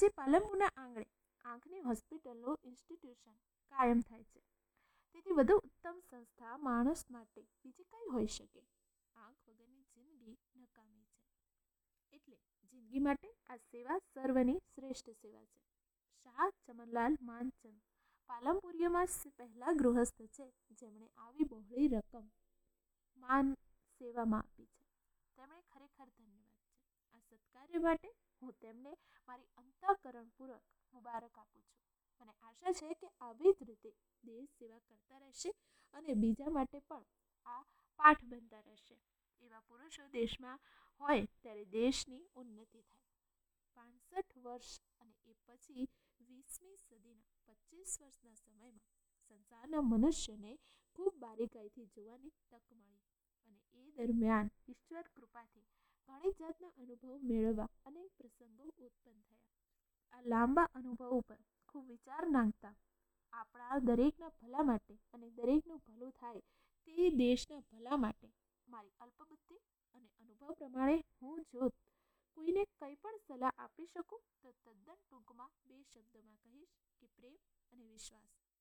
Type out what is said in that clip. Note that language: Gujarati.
આજે પાલનપુરના આંગણે આંખની હોસ્પિટલનું ઇન્સ્ટિટ્યુશન કાયમ થાય છે. તેથી વધુ ઉત્તમ સંસ્થા માણસ માટે બીજી કઈ હોઈ શકે? આંખ વગરની જિંદગી નકામી છે. એટલે જિંદગી માટે આ સેવા સર્વની શ્રેષ્ઠ સેવા છે. શાહ ચમનલાલ માનચંદ પાલનપુરીઓમાં પહેલા ગૃહસ્થ છે જેમણે આવી બહોળી રકમ માન સેવામાં આપી છે. તેમણે ખરેખર ધન્યવાદ છે. આ સત્કાર્ય માટે હું તેમને મારી અંતઃકરણપૂર્વક મુબારક આપું છું. મને આશા છે કે આવી જ રીતે દેશ સેવા કરતા રહેશે અને બીજા માટે પણ આ પાઠ બનતા રહેશે. એવા પુરુષો દેશમાં હોય ત્યારે દેશની ઉન્નતિ થાય. 65 વર્ષ અને એ પછી 20મી સદીના 25 વર્ષના સમયમાં સંસારના મનુષ્યને ખૂબ બારીકાઈથી જોવાની તક મળી અને એ દરમિયાન ઈશ્વર કૃપાથી ઘણી જાતના અનુભવ મેળવવા અનેક પ્રસંગો ઉત્પન્ન થયા. આ લાંબા અનુભવ ઉપર ખૂબ વિચાર નાખતા આપણા દરેકના ભલા માટે અને દરેકનું ભલું થાય તે દેશના ભલા માટે મારી અલ્પબુદ્ધિ અને અનુભવ પ્રમાણે હું જો કોઈને કંઈ પણ સલાહ આપી શકું તો તદ્દન ટૂંકમાં 2 શબ્દોમાં કહીશ કે પ્રેમ અને વિશ્વાસ.